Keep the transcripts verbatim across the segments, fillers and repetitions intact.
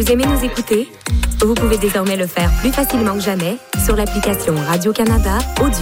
Vous aimez nous écouter? Vous pouvez désormais le faire plus facilement que jamais sur l'application Radio-Canada Audio.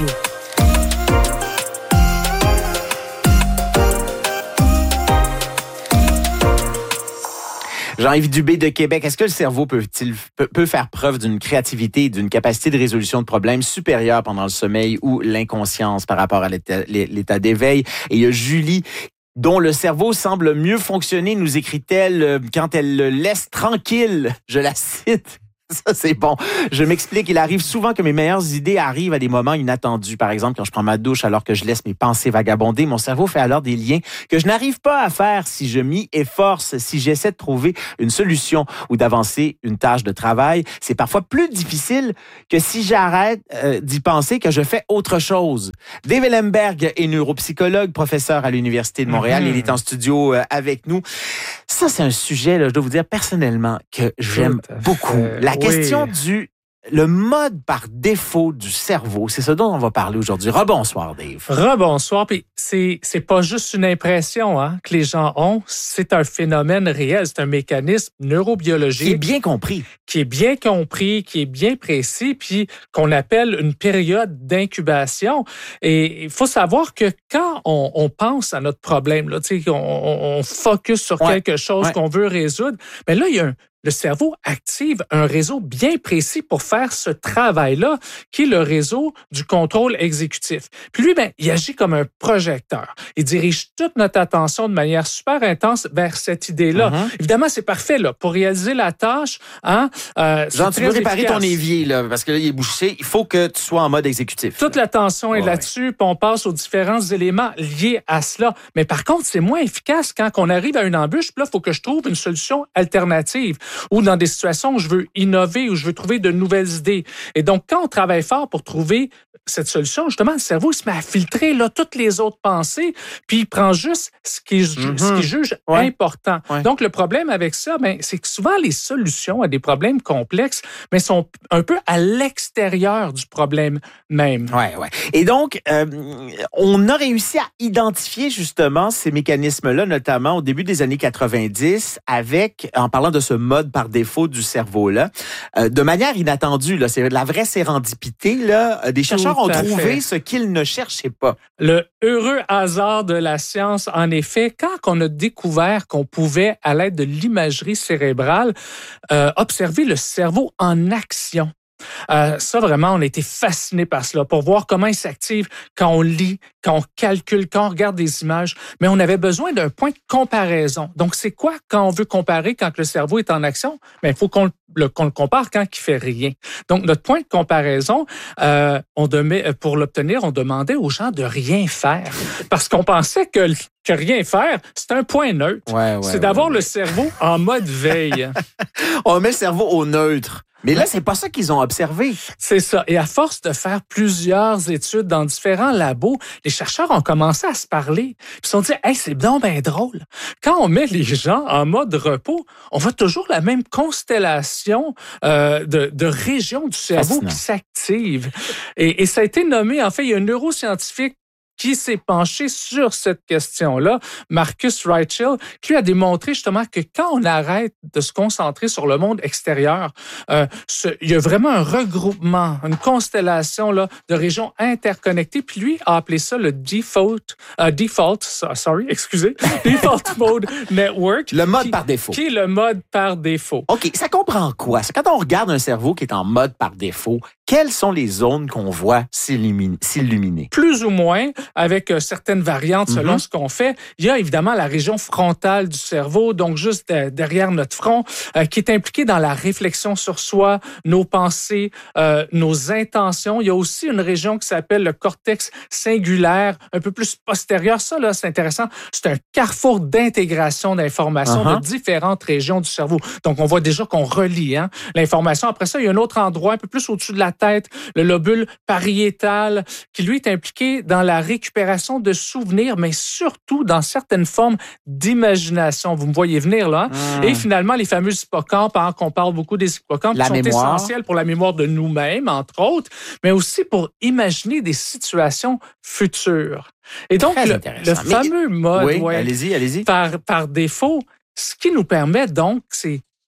Jean-Yves Dubé de Québec, est-ce que le cerveau peut-il, peut, peut faire preuve d'une créativité et d'une capacité de résolution de problèmes supérieure pendant le sommeil ou l'inconscience par rapport à l'état, l'état d'éveil? Et il y a Julie, dont le cerveau semble mieux fonctionner, nous écrit-elle, quand elle le laisse tranquille. Je la cite. Ça, c'est bon. Je m'explique. Il arrive souvent que mes meilleures idées arrivent à des moments inattendus. Par exemple, quand je prends ma douche alors que je laisse mes pensées vagabonder, mon cerveau fait alors des liens que je n'arrive pas à faire si je m'y efforce, si j'essaie de trouver une solution ou d'avancer une tâche de travail. C'est parfois plus difficile que si j'arrête euh, d'y penser que je fais autre chose. Dave Ellenberg est neuropsychologue, professeur à l'Université de Montréal. Mm-hmm. Il est en studio euh, avec nous. Ça, c'est un sujet, là, je dois vous dire personnellement, que j'aime beaucoup. La question oui. du le mode par défaut du cerveau, c'est ce dont on va parler aujourd'hui. Rebonsoir, Dave. Rebonsoir. Puis c'est c'est pas juste une impression hein, que les gens ont, c'est un phénomène réel, c'est un mécanisme neurobiologique qui est bien compris, qui est bien compris, qui est bien précis, puis qu'on appelle une période d'incubation. Et il faut savoir que quand on, on pense à notre problème, là, tu sais, on, on focus sur ouais. quelque chose ouais. qu'on veut résoudre, mais là il y a un Le cerveau active un réseau bien précis pour faire ce travail-là, qui est le réseau du contrôle exécutif. Puis lui, ben, il agit comme un projecteur. Il dirige toute notre attention de manière super intense vers cette idée-là. Mm-hmm. Évidemment, c'est parfait là pour réaliser la tâche. Hein, euh, Genre, tu veux réparer efficace. Ton évier là, parce que là, il est bouché. Il faut que tu sois en mode exécutif. Toute l'attention est ouais. là-dessus, puis on passe aux différents éléments liés à cela. Mais par contre, c'est moins efficace quand on arrive à une embûche. Puis là, il faut que je trouve une solution alternative. Ou dans des situations où je veux innover, où je veux trouver de nouvelles idées. Et donc, quand on travaille fort pour trouver cette solution, justement, le cerveau il se met à filtrer là, toutes les autres pensées, puis il prend juste ce qu'il mm-hmm. ce qu'il juge ouais. important. Ouais. Donc, le problème avec ça, ben, c'est que souvent, les solutions à des problèmes complexes ben, sont un peu à l'extérieur du problème même. Ouais, ouais. Et donc, euh, on a réussi à identifier justement ces mécanismes-là, notamment au début des années quatre-vingt-dix, avec, en parlant de ce mode par défaut du cerveau-là, euh, de manière inattendue. Là, c'est de la vraie sérendipité. Là. Des chercheurs Tout ont trouvé fait. ce qu'ils ne cherchaient pas. Le heureux hasard de la science, en effet, quand on a découvert qu'on pouvait, à l'aide de l'imagerie cérébrale, euh, observer le cerveau en action. Euh, ça, vraiment, on a été fascinés par cela, pour voir comment il s'active quand on lit, quand on calcule, quand on regarde des images. Mais on avait besoin d'un point de comparaison. Donc, c'est quoi quand on veut comparer quand le cerveau est en action? Mais il faut qu'on le, qu'on le compare quand il fait rien. Donc, notre point de comparaison, euh, on demait, pour l'obtenir, on demandait aux gens de rien faire. Parce qu'on pensait que, que rien faire, c'est un point neutre. Ouais, ouais, c'est d'avoir ouais, ouais. le cerveau en mode veille. On met le cerveau au neutre. Mais là, c'est pas ça qu'ils ont observé. C'est ça. Et à force de faire plusieurs études dans différents labos, les chercheurs ont commencé à se parler. Puis ils se sont dit, hey, c'est donc bien drôle. Quand on met les gens en mode repos, on voit toujours la même constellation euh, de, de régions du cerveau Fascinant. Qui s'activent. Et, et ça a été nommé, en fait, il y a un neuroscientifique qui s'est penché sur cette question-là, Marcus Reichel, qui lui a démontré justement que quand on arrête de se concentrer sur le monde extérieur, euh, ce, il y a vraiment un regroupement, une constellation là, de régions interconnectées. Puis lui a appelé ça le default, euh, default, sorry, excusez, default mode network. Le mode qui, par défaut. Qui est le mode par défaut. OK, ça comprend quoi? C'est quand on regarde un cerveau qui est en mode par défaut, quelles sont les zones qu'on voit s'illuminer? s'illuminer? Plus ou moins, avec euh, certaines variantes selon mm-hmm. ce qu'on fait. Il y a évidemment la région frontale du cerveau, donc juste de, derrière notre front, euh, qui est impliquée dans la réflexion sur soi, nos pensées, euh, nos intentions. Il y a aussi une région qui s'appelle le cortex cingulaire, un peu plus postérieur. Ça, là, c'est intéressant. C'est un carrefour d'intégration d'informations uh-huh. de différentes régions du cerveau. Donc, on voit déjà qu'on relie hein, l'information. Après ça, il y a un autre endroit, un peu plus au-dessus de la tête, le lobule pariétal, qui, lui, est impliqué dans la récupération de souvenirs, mais surtout dans certaines formes d'imagination. Vous me voyez venir, là. Hein? Mmh. Et finalement, les fameux hippocampes, hein, qu'on parle beaucoup des hippocampes, la qui sont mémoire. essentiels pour la mémoire de nous-mêmes, entre autres, mais aussi pour imaginer des situations futures. Et donc, le, le fameux mode oui, ouais, allez-y, allez-y. Par, par défaut, ce qui nous permet donc, c'est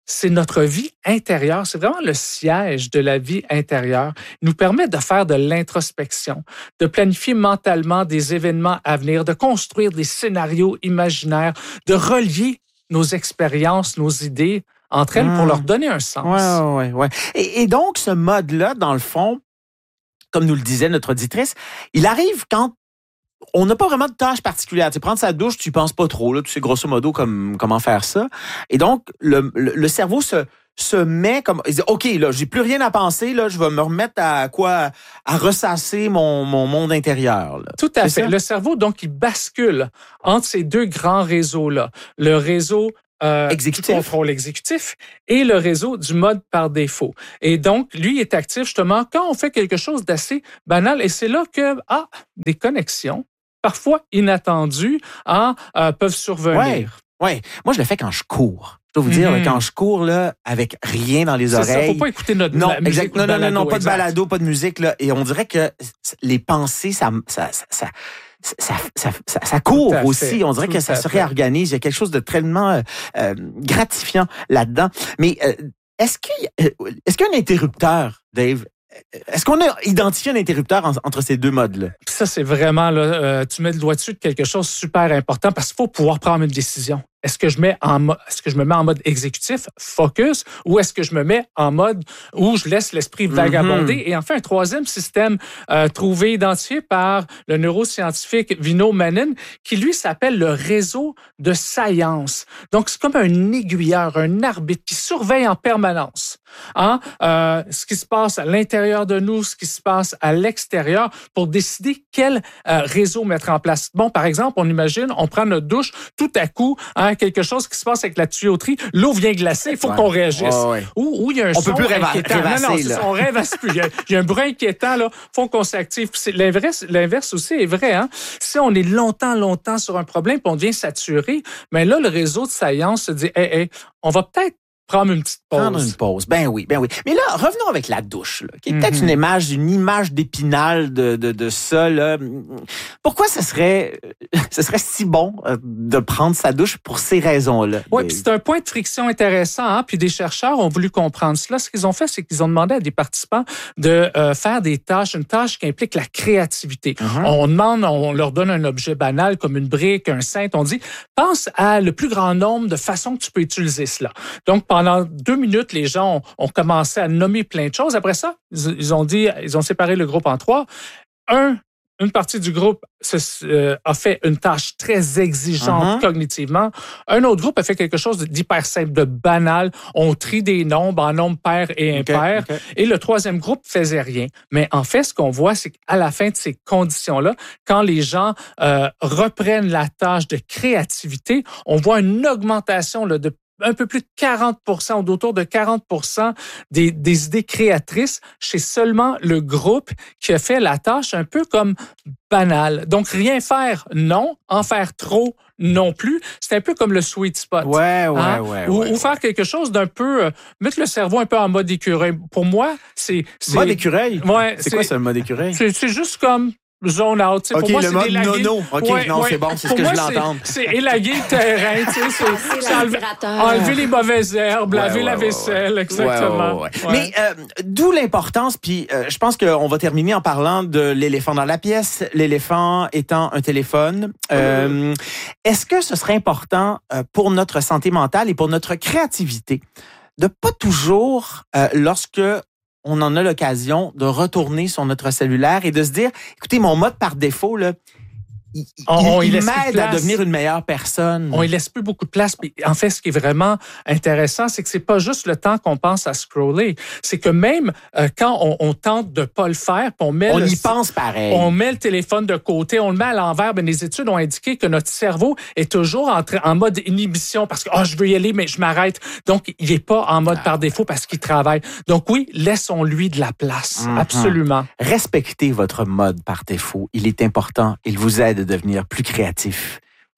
c'est notre vie intérieure. C'est vraiment le siège de la vie intérieure. Il nous permet de faire de l'introspection, de planifier mentalement des événements à venir, de construire des scénarios imaginaires, de relier nos expériences, nos idées entre elles mmh. pour leur donner un sens. Ouais, ouais, ouais. Et, et donc, ce mode-là, dans le fond, comme nous le disait notre auditrice, il arrive quand on n'a pas vraiment de tâche particulière. Tu sais, prendre sa douche, tu penses pas trop. Là, tu sais grosso modo comme, comment faire ça. Et donc, le, le, le cerveau se, se met comme... Il dit, OK, là, j'ai plus rien à penser. Là, je vais me remettre à quoi? À ressasser mon, mon monde intérieur. Là. Tout à fait. Ça? Le cerveau, donc, il bascule entre ces deux grands réseaux-là. Le réseau Euh, exécutif. du contrôle exécutif et le réseau du mode par défaut. Et donc, lui est actif justement quand on fait quelque chose d'assez banal. Et c'est là que ah, des connexions, parfois inattendues, hein, euh, peuvent survenir. Oui, ouais. Moi, je le fais quand je cours. Je dois vous dire, mm-hmm. quand je cours là, avec rien dans les c'est oreilles. Il ne faut pas écouter notre non, musique. Exact, non, non, non, non, pas exact. de balado, pas de musique. Là, et on dirait que les pensées, ça... ça, ça, ça Ça, ça, ça, ça court aussi. On dirait Tout que ça se réorganise. Il y a quelque chose de tellement euh, euh, gratifiant là-dedans. Mais euh, est-ce qu'il y a, est-ce qu'il y a un interrupteur, Dave? Est-ce qu'on a identifié un interrupteur en, entre ces deux modes-là? Ça, c'est vraiment, là, euh, tu mets le doigt dessus de quelque chose de super important parce qu'il faut pouvoir prendre une décision. Est-ce que je mets en mo- est-ce que je me mets en mode exécutif, focus, ou est-ce que je me mets en mode où je laisse l'esprit vagabonder? Mm-hmm. Et enfin, un troisième système euh, trouvé, identifié par le neuroscientifique Vino Manin, qui lui s'appelle le réseau de science. Donc, c'est comme un aiguilleur, un arbitre qui surveille en permanence hein, euh, ce qui se passe à l'intérieur de nous, ce qui se passe à l'extérieur, pour décider quel euh, réseau mettre en place. Bon, par exemple, on imagine, on prend notre douche, tout à coup, hein, quelque chose qui se passe avec la tuyauterie, l'eau vient glacer, il faut ouais. qu'on réagisse. Ouais, ouais. Ou, ou il y a un on son peut plus inquiétant. Rêvasser, non, non, c'est ça, on rêvasse plus. Il y, a, il y a un bruit inquiétant, là, faut qu'on s'active. C'est, l'inverse, l'inverse aussi est vrai. Hein? Si on est longtemps, longtemps sur un problème, puis on devient saturé, mais là, le réseau de science se dit, hey, hey, on va peut-être prendre une petite pause. Prendre une pause, ben oui, ben oui. Mais là, revenons avec la douche, là, qui est mm-hmm. peut-être une image, une image d'épinal de, de, de ça. Là. Pourquoi ce serait, ce serait si bon de prendre sa douche pour ces raisons-là? Oui, puis c'est un point de friction intéressant. Hein? Puis des chercheurs ont voulu comprendre cela. Ce qu'ils ont fait, c'est qu'ils ont demandé à des participants de euh, faire des tâches, une tâche qui implique la créativité. Mm-hmm. On demande, on leur donne un objet banal comme une brique, un cintre. On dit, pense à le plus grand nombre de façons que tu peux utiliser cela. Donc, pendant deux minutes, les gens ont, ont commencé à nommer plein de choses. Après ça, ils, ils ont dit, ils ont séparé le groupe en trois. Un, une partie du groupe se, euh, a fait une tâche très exigeante uh-huh. cognitivement. Un autre groupe a fait quelque chose d'hyper simple, de banal. On trie des nombres en nombres pairs et impairs. Okay, okay. Et le troisième groupe faisait rien. Mais en fait, ce qu'on voit, c'est qu'à la fin de ces conditions-là, quand les gens euh, reprennent la tâche de créativité, on voit une augmentation là, de un peu plus de quarante pour cent ou d'autour de quarante pour cent des, des idées créatrices chez seulement le groupe qui a fait la tâche un peu comme banale. Donc, rien faire, non. En faire trop, non plus. C'est un peu comme le sweet spot. Ouais, ouais, hein? ouais. Ou, ouais, ou faire ouais. quelque chose d'un peu... Euh, mettre le cerveau un peu en mode écureuil. Pour moi, c'est... c'est mode écureuil? Ouais. C'est, c'est quoi, ça, le mode écureuil? C'est, c'est juste comme... zone out. T'sais, OK, pour moi, le c'est mode d'élaguer... nono. OK, ouais, non, ouais. c'est bon, c'est pour ce que moi, je l'entends. C'est, c'est élaguer le terrain, tu sais, c'est, c'est enlever, enlever les mauvaises herbes, ouais, laver ouais, la ouais, vaisselle, ouais. exactement. Ouais, ouais, ouais. Ouais. Mais euh, d'où l'importance, puis euh, je pense qu'on va terminer en parlant de l'éléphant dans la pièce, l'éléphant étant un téléphone. Euh, est-ce que ce serait important euh, pour notre santé mentale et pour notre créativité de pas toujours, euh, lorsque on en a l'occasion de retourner sur notre cellulaire et de se dire, écoutez, mon mode par défaut, là, il, on, il, il il m'aide à devenir une meilleure personne. On ne laisse plus beaucoup de place. Puis en fait, ce qui est vraiment intéressant, c'est que c'est pas juste le temps qu'on pense à scroller. C'est que même euh, quand on, on tente de pas le faire, on met on le, y pense pareil. On met le téléphone de côté, on le met à l'envers. Ben, les études ont indiqué que notre cerveau est toujours en, en mode inhibition parce que oh, je veux y aller, mais je m'arrête. Donc, il est pas en mode ah. par défaut parce qu'il travaille. Donc oui, laissons-lui de la place. Mm-hmm. Absolument. Respectez votre mode par défaut. Il est important. Il vous aide de devenir plus créatif.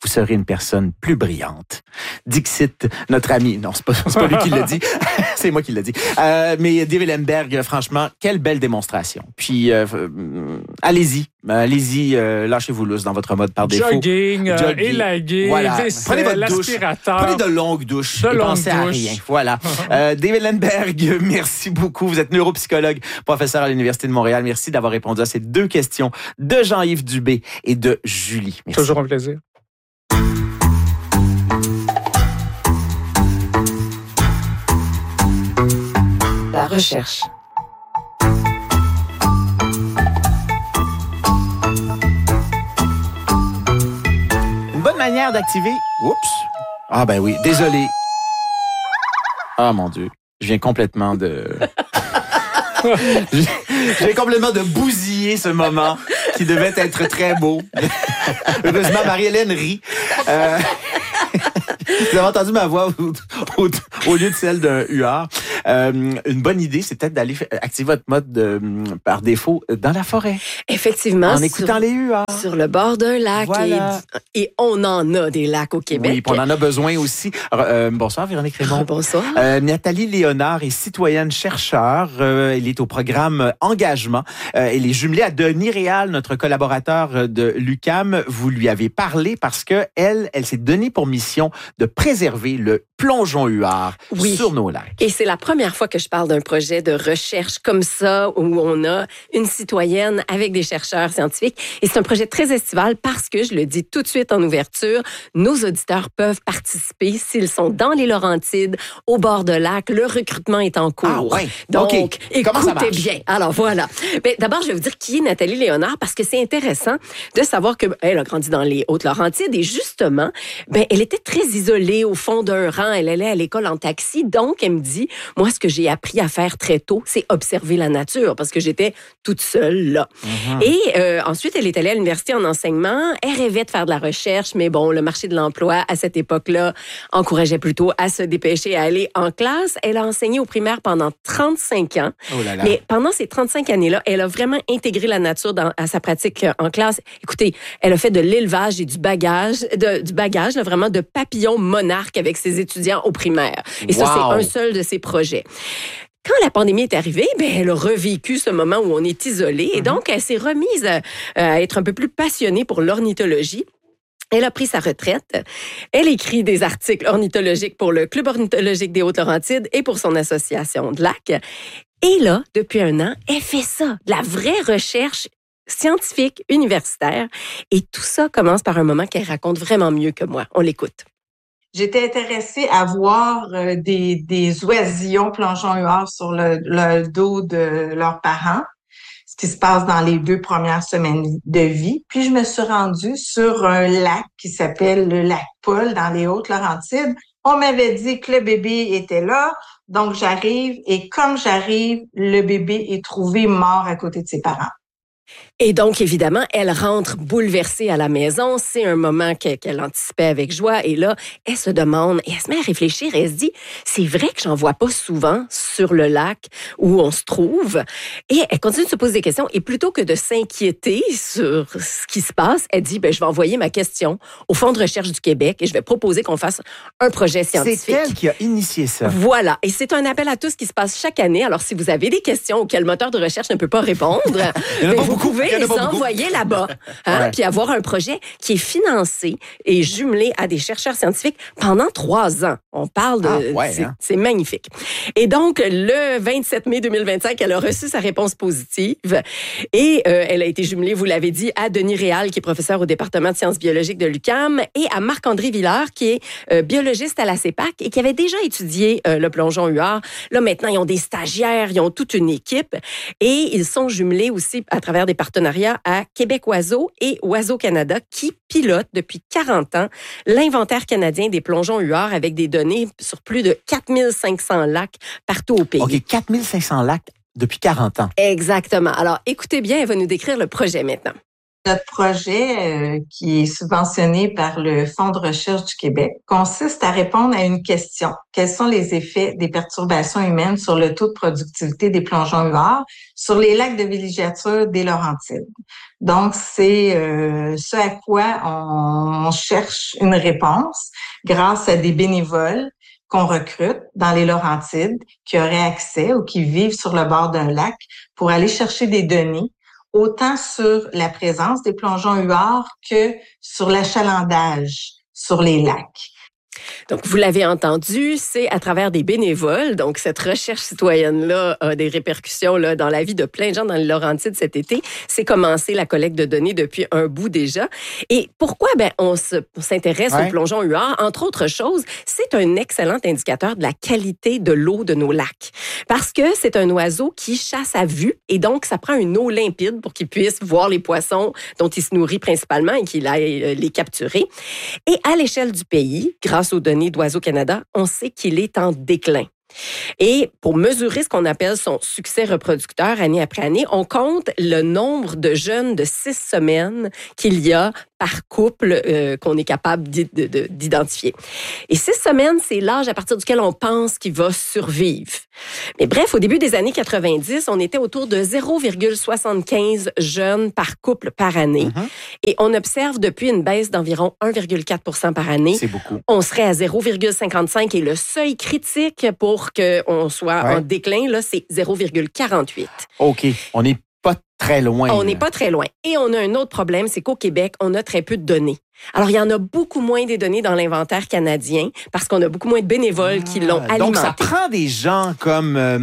vous serez une personne plus brillante. Dixit, notre ami. Non, c'est pas, c'est pas lui qui l'a dit. C'est moi qui l'ai dit. Euh, mais Dave Ellenberg, franchement, quelle belle démonstration. Puis, euh, euh, allez-y. Allez-y, euh, lâchez-vous lousse dans votre mode par défaut. Jogging, euh, Jogging. élaguer, Voilà. vaisselle, Prenez votre douche. l'aspirateur. Prenez de longues douches. De et longues pensez à douches. rien. Voilà. euh, Dave Ellenberg, merci beaucoup. Vous êtes neuropsychologue, professeur à l'Université de Montréal. Merci d'avoir répondu à ces deux questions de Jean-Yves Dubé et de Julie. Merci. Toujours un plaisir. La recherche. Une bonne manière d'activer... Oups. Ah ben oui, désolé. Ah mon Dieu, je viens complètement de... je viens complètement de bousiller ce moment qui devait être très beau. Heureusement, Marie-Hélène rit. Euh... Vous avez entendu ma voix au, au, au lieu de celle d'un huard. Euh, une bonne idée, c'est peut-être d'aller activer votre mode de, par défaut dans la forêt. Effectivement. En écoutant sur, les huards. Sur le bord d'un lac. Voilà. Et, et on en a des lacs au Québec. Oui, puis on en a besoin aussi. Euh, bonsoir, Véronique Raymond. Bonsoir. Euh, Nathalie Léonard est citoyenne chercheur. Euh, elle est au programme Engagement. Euh, elle est jumelée à Denis Réal, notre collaborateur de l'U Q A M. Vous lui avez parlé parce que elle, elle s'est donnée pour mission de préserver le plongeon huard oui. sur nos lacs. Et c'est la première fois que je parle d'un projet de recherche comme ça, où on a une citoyenne avec des chercheurs scientifiques. Et c'est un projet très estival parce que, je le dis tout de suite en ouverture, nos auditeurs peuvent participer s'ils sont dans les Laurentides, au bord de lac. Le recrutement est en cours. Ah ouais. Donc, okay. Comment ça marche? Écoutez bien. Alors, voilà. Ben, d'abord, je vais vous dire qui est Nathalie Léonard parce que c'est intéressant de savoir qu'elle a grandi dans les Hautes-Laurentides et justement, ben, elle était très isolée au fond d'un rang. Elle allait à l'école en taxi. Donc, elle me dit, moi, ce que j'ai appris à faire très tôt, c'est observer la nature parce que j'étais toute seule là. Mm-hmm. Et euh, ensuite, elle est allée à l'université en enseignement. Elle rêvait de faire de la recherche, mais bon, le marché de l'emploi, à cette époque-là, encourageait plutôt à se dépêcher à aller en classe. Elle a enseigné au primaire pendant trente-cinq ans. Oh là là. Mais pendant ces trente-cinq années-là, elle a vraiment intégré la nature dans, à sa pratique en classe. Écoutez, elle a fait de l'élevage et du bagage, de, du bagage, là, vraiment de papillons monarques avec ses étudiants au primaire. Et wow. Ça, c'est un seul de ses projets. Quand la pandémie est arrivée, ben, elle a revécu ce moment où on est isolé. Mm-hmm. Et donc, elle s'est remise à, à être un peu plus passionnée pour l'ornithologie. Elle a pris sa retraite. Elle écrit des articles ornithologiques pour le Club ornithologique des Hautes-Laurentides et pour son association de lacs. Et là, depuis un an, elle fait ça, de la vraie recherche scientifique, universitaire. Et tout ça commence par un moment qu'elle raconte vraiment mieux que moi. On l'écoute. J'étais intéressée à voir euh, des, des oisillons plongeons huards sur le, le dos de leurs parents, ce qui se passe dans les deux premières semaines de vie. Puis je me suis rendue sur un lac qui s'appelle le lac Paul dans les Hautes-Laurentides. On m'avait dit que le bébé était là, donc j'arrive et comme j'arrive, le bébé est trouvé mort à côté de ses parents. Et donc, évidemment, elle rentre bouleversée à la maison. C'est un moment qu'elle, qu'elle anticipait avec joie. Et là, elle se demande, et elle se met à réfléchir. Et elle se dit, c'est vrai que j'en vois pas souvent sur le lac où on se trouve. Et elle continue de se poser des questions. Et plutôt que de s'inquiéter sur ce qui se passe, elle dit, ben, je vais envoyer ma question au Fonds de recherche du Québec et je vais proposer qu'on fasse un projet scientifique. C'est elle qui a initié ça. Voilà. Et c'est un appel à tous qui se passe chaque année. Alors, si vous avez des questions auxquelles le moteur de recherche ne peut pas répondre, ben, vous pouvez les envoyer là-bas, hein, ouais. Puis avoir un projet qui est financé et jumelé à des chercheurs scientifiques pendant trois ans. On parle de... Ah, ouais, c'est, hein? c'est magnifique. Et donc, le vingt-sept mai deux mille vingt-cinq, elle a reçu sa réponse positive et euh, elle a été jumelée, vous l'avez dit, à Denis Réal, qui est professeur au département de sciences biologiques de l'U Q A M, et à Marc-André Villard, qui est euh, biologiste à la CEPAC et qui avait déjà étudié euh, le plongeon huard. Là, maintenant, ils ont des stagiaires, ils ont toute une équipe et ils sont jumelés aussi à travers des partenariats à Québec Oiseau et Oiseau Canada qui pilotent depuis quarante ans l'inventaire canadien des plongeons huards avec des données sur plus de quatre mille cinq cents lacs partout au pays. OK, quatre mille cinq cents lacs depuis quarante ans. Exactement. Alors, écoutez bien, elle va nous décrire le projet maintenant. Notre projet, euh, qui est subventionné par le Fonds de recherche du Québec, consiste à répondre à une question. Quels sont les effets des perturbations humaines sur le taux de productivité des plongeons huards sur les lacs de villégiature des Laurentides? Donc, c'est euh, ce à quoi on, on cherche une réponse grâce à des bénévoles qu'on recrute dans les Laurentides qui auraient accès ou qui vivent sur le bord d'un lac pour aller chercher des données autant sur la présence des plongeons huards que sur l'achalandage sur les lacs. Donc, vous l'avez entendu, c'est à travers des bénévoles. Donc, cette recherche citoyenne-là a des répercussions là, dans la vie de plein de gens dans les Laurentides cet été. C'est commencé la collecte de données depuis un bout déjà. Et pourquoi ben, on, se, on s'intéresse ouais. aux plongeons huards? Entre autres choses, c'est un excellent indicateur de la qualité de l'eau de nos lacs. Parce que c'est un oiseau qui chasse à vue et donc ça prend une eau limpide pour qu'il puisse voir les poissons dont il se nourrit principalement et qu'il aille les capturer. Et à l'échelle du pays, grâce aux données d'Oiseau-Canada, on sait qu'il est en déclin. Et pour mesurer ce qu'on appelle son succès reproducteur année après année, on compte le nombre de jeunes de six semaines qu'il y a par couple euh, qu'on est capable d'identifier. Et six semaines, c'est l'âge à partir duquel on pense qu'il va survivre. Mais bref, au début des années quatre-vingt-dix, on était autour de zéro virgule soixante-quinze jeunes par couple par année. Mm-hmm. Et on observe depuis une baisse d'environ un virgule quatre pour cent par année. C'est beaucoup. On serait à zéro virgule cinquante-cinq et le seuil critique pour qu'on soit ouais. en déclin, là, c'est zéro virgule quarante-huit. OK. On n'est pas très loin. On n'est pas très loin. Et on a un autre problème, c'est qu'au Québec, on a très peu de données. Alors, il y en a beaucoup moins des données dans l'inventaire canadien parce qu'on a beaucoup moins de bénévoles ah, qui l'ont alimenté. Donc, ça prend des gens comme euh,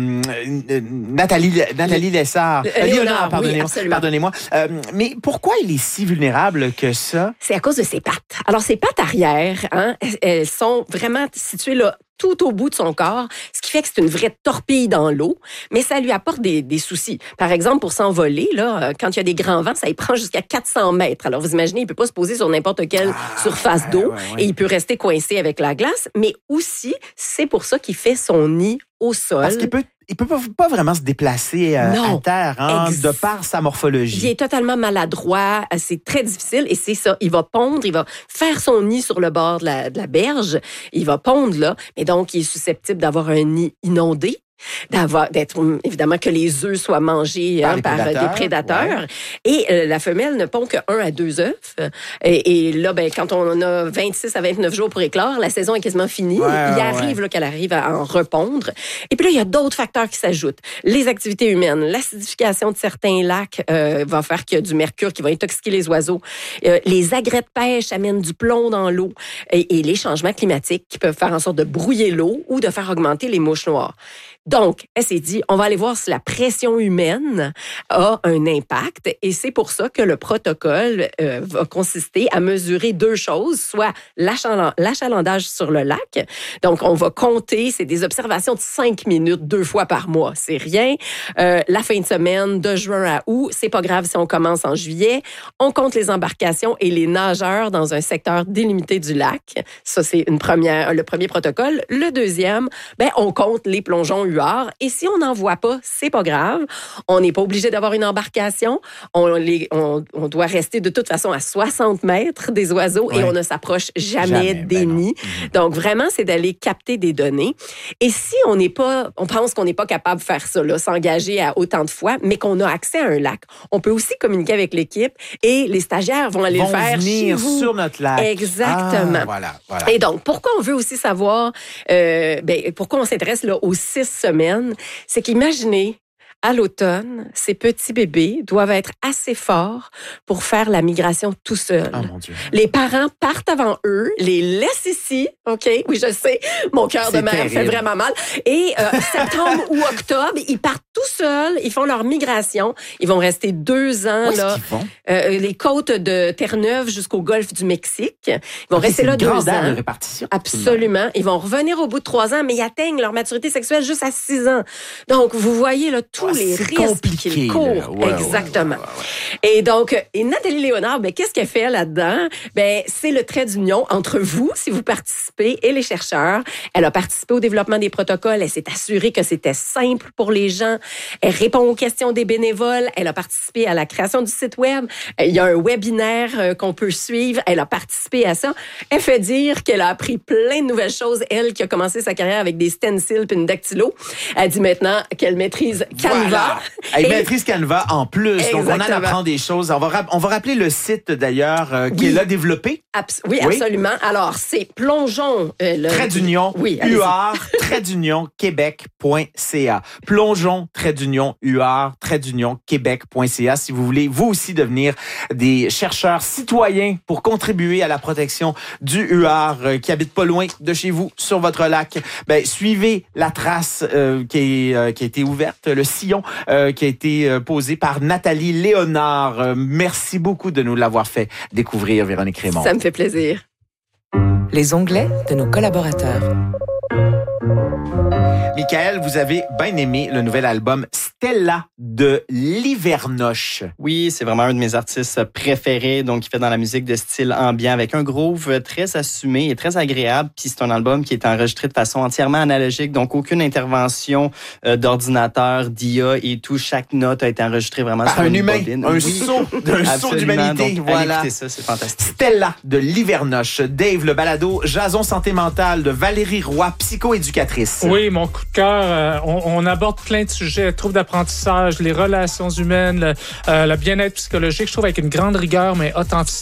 Nathalie, Nathalie Lessard. Euh, Léonard, pardonnez-moi. Oui, pardonnez-moi. Euh, mais pourquoi il est si vulnérable que ça? C'est à cause de ses pattes. Alors, ses pattes arrière, hein, elles sont vraiment situées là tout au bout de son corps, ce qui fait que c'est une vraie torpille dans l'eau, mais ça lui apporte des, des soucis. Par exemple, pour s'envoler, là, quand il y a des grands vents, ça y prend jusqu'à quatre cents mètres. Alors, vous imaginez, il peut pas se poser sur n'importe quelle ah, surface ouais, d'eau ouais, ouais. et il peut rester coincé avec la glace, mais aussi, c'est pour ça qu'il fait son nid au sol. Parce qu'il peut Il peut pas, pas vraiment se déplacer euh, à terre, hein, ex- de par sa morphologie. Il est totalement maladroit, c'est très difficile et c'est ça. Il va pondre, il va faire son nid sur le bord de la, de la berge, il va pondre là, mais donc il est susceptible d'avoir un nid inondé. D'avoir, d'être évidemment que les œufs soient mangés par, hein, par prédateurs, des prédateurs. Ouais. Et euh, la femelle ne pond que un à deux œufs. Et, et là, ben, quand on a vingt-six à vingt-neuf jours pour éclore, la saison est quasiment finie. Ouais, il arrive ouais. là, qu'elle arrive à en repondre. Et puis là, il y a d'autres facteurs qui s'ajoutent. Les activités humaines, l'acidification de certains lacs euh, va faire qu'il y a du mercure qui va intoxiquer les oiseaux. Euh, les agrès de pêche amènent du plomb dans l'eau. Et, et les changements climatiques qui peuvent faire en sorte de brouiller l'eau ou de faire augmenter les mouches noires. Donc, elle s'est dit, on va aller voir si la pression humaine a un impact et c'est pour ça que le protocole euh, va consister à mesurer deux choses, soit l'achaland- l'achalandage sur le lac. Donc, on va compter, c'est des observations de cinq minutes deux fois par mois, c'est rien. Euh, la fin de semaine, de juin à août, c'est pas grave si on commence en juillet. On compte les embarcations et les nageurs dans un secteur délimité du lac. Ça, c'est une première, le premier protocole. Le deuxième, ben, on compte les plongeons huards. Et si on n'en voit pas, c'est pas grave. On n'est pas obligé d'avoir une embarcation. On, les, on, on doit rester de toute façon à soixante mètres des oiseaux ouais. et on ne s'approche jamais, jamais des ben nids. Mmh. Donc vraiment, c'est d'aller capter des données. Et si on n'est pas, on pense qu'on n'est pas capable de faire ça, là, s'engager à autant de fois, mais qu'on a accès à un lac, on peut aussi communiquer avec l'équipe et les stagiaires vont aller vont le faire venir chez vous. Sur notre lac. Exactement. Ah, voilà, voilà. Et donc, pourquoi on veut aussi savoir, euh, ben, pourquoi on s'intéresse là aux six semaines, c'est qu'imaginez, à l'automne, ces petits bébés doivent être assez forts pour faire la migration tout seuls. Oh mon Dieu. Les parents partent avant eux, les laissent ici, OK? Oui, je sais, mon cœur de mère terrible. Fait vraiment mal. Et euh, septembre ou octobre, ils partent tout seuls, ils font leur migration. Ils vont rester deux ans, Où là, est-ce qu'ils vont? Euh, les côtes de Terre-Neuve jusqu'au golfe du Mexique. Ils vont okay, rester là deux ans. De répartition. Absolument. Ils vont revenir au bout de trois ans, mais ils atteignent leur maturité sexuelle juste à six ans. Donc, vous voyez, là, tout tous les c'est risques compliqué, qu'il là. court. Ouais, Exactement. ouais, ouais, ouais. Et donc, et Nathalie Léonard, ben, qu'est-ce qu'elle fait là-dedans? Ben, c'est le trait d'union entre vous, si vous participez, et les chercheurs. Elle a participé au développement des protocoles. Elle s'est assurée que c'était simple pour les gens. Elle répond aux questions des bénévoles. Elle a participé à la création du site web. Il y a un webinaire euh, qu'on peut suivre. Elle a participé à ça. Elle fait dire qu'elle a appris plein de nouvelles choses. Elle qui a commencé sa carrière avec des stencils puis une dactylo. Elle dit maintenant qu'elle maîtrise Canva. Voilà. Elle Et- maîtrise Canva en plus. Donc, on en Exactement. apprend des choses. On va, rap- on va rappeler le site, d'ailleurs, euh, Oui. qu'elle a développé. Abs- oui, Oui. absolument. Alors, c'est plongeons. euh, le... Trait d'union, Oui, allez-y. U R, trait d'union, québec point c a. Plongeons, trait d'union, U R, trait d'union, québec point c a. Si vous voulez, vous aussi, devenir des chercheurs citoyens pour contribuer à la protection du U R euh, qui habite pas loin de chez vous, sur votre lac, ben, suivez la trace euh, qui, est, euh, qui a été ouverte, le sillon euh, qui a été euh, posé par Nathalie Léonard. Euh, merci beaucoup de nous l'avoir fait découvrir, Véronique Raymond. Ça me fait plaisir. Les onglets de nos collaborateurs. Michael, vous avez bien aimé le nouvel album Stella de Livernoche. Oui, c'est vraiment un de mes artistes préférés, donc il fait dans la musique de style ambiant avec un groove très assumé et très agréable. Puis c'est un album qui est enregistré de façon entièrement analogique, donc aucune intervention euh, d'ordinateur, d'I A et tout. Chaque note a été enregistrée vraiment Par sur un une humain, bobine. un Oui, saut, d'un saut absolument. d'humanité. Donc, Voilà. allez écouter ça, c'est fantastique. Stella de Livernoche. Dave, le balado Jason Santé Mentale de Valérie Roy, psychoéducatrice. Oui, mon coup de cœur, euh, on, on aborde plein de sujets, troubles d'apprentissage, les relations humaines, le, euh, le bien-être psychologique, je trouve avec une grande rigueur, mais authenticité.